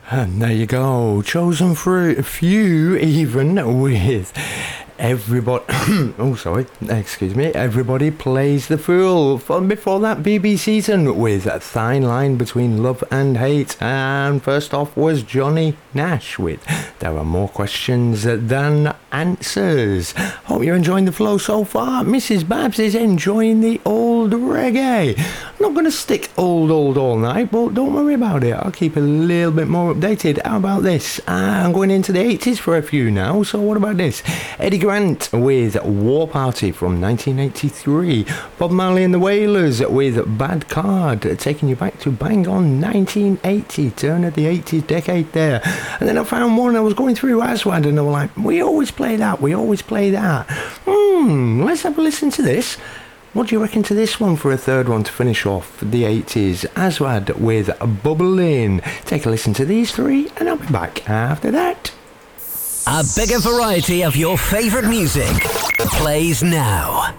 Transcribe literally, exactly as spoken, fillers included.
And there you go, chosen for a few even with Everybody, oh sorry, excuse me, Everybody Plays the Fool. From before that, B B Season with a fine line between love and hate. And first off was Johnny Nash with There Are More Questions Than Answers. Hope you're enjoying the flow so far. Missus Babs is enjoying the old reggae. I'm not going to stick old, old all night, but don't worry about it. I'll keep a little bit more updated. How about this? Uh, I'm going into the eighties for a few now, so what about this? Eddie Grant with War Party from nineteen eighty-three. Bob Marley and the Wailers with Bad Card, taking you back to bang on nineteen eighty, turn of the eighties decade there. And then I found one, I was going through Aswad and I was like, we always play that, we always play that. Hmm, let's have a listen to this. What do you reckon to this one for a third one to finish off the eighties? Aswad with Bubbling. Take a listen to these three and I'll be back after that. A bigger variety of your favourite music plays now.